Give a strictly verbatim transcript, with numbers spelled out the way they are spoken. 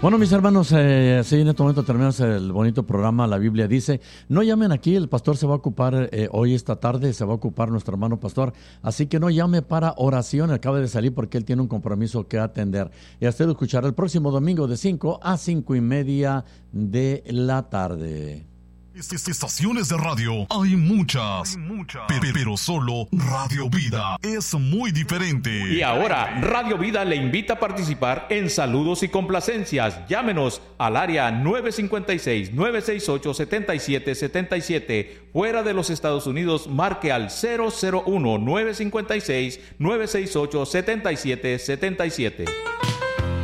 Bueno, mis hermanos, eh, sí, en este momento terminamos el bonito programa. La Biblia dice, no llamen aquí, el pastor se va a ocupar eh, hoy, esta tarde, se va a ocupar nuestro hermano pastor, así que no llame para oración, acaba de salir porque él tiene un compromiso que atender. Y a usted lo escuchará el próximo domingo de cinco a cinco y media de la tarde. Estaciones de radio hay muchas, hay muchas, pero, pero solo Radio Vida es muy diferente. Y ahora Radio Vida le invita a participar en saludos y complacencias. Llámenos al área nueve cinco seis, nueve seis ocho, siete siete siete siete. Fuera de los Estados Unidos, marque al cero cero uno, nueve cinco seis, nueve seis ocho, siete siete siete siete.